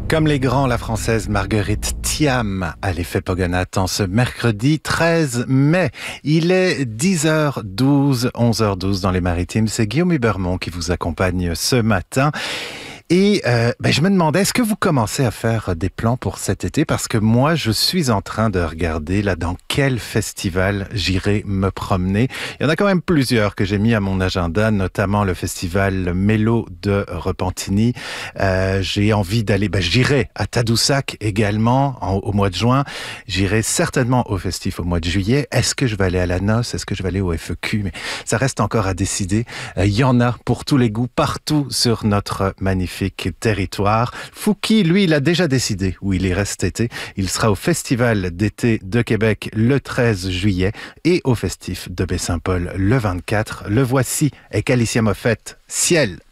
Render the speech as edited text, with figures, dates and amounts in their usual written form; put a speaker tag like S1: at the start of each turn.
S1: Comme les grands, la Française Marguerite Thiam à l'effet Pogonat en ce mercredi 13 mai. Il est 10h12, 11h12 dans les Maritimes. C'est Guillaume Hubermont qui vous accompagne ce matin. Et je me demandais, est-ce que vous commencez à faire des plans pour cet été? Parce que moi, je suis en train de regarder là dans quel festival j'irai me promener. Il y en a quand même plusieurs que j'ai mis à mon agenda, notamment le festival Mélo de Repentigny. J'ai envie d'aller, j'irai à Tadoussac également au mois de juin. J'irai certainement au Festif au mois de juillet. Est-ce que je vais aller à la Noce? Est-ce que je vais aller au FEQ? Mais ça reste encore à décider. Il y en a pour tous les goûts, partout sur notre magnifique territoire. Fouki, lui, il a déjà décidé où il ira cet été. Il sera au Festival d'été de Québec le 13 juillet et au Festif de Baie-Saint-Paul le 24. Le voici avec Alicia Moffett, Ciel.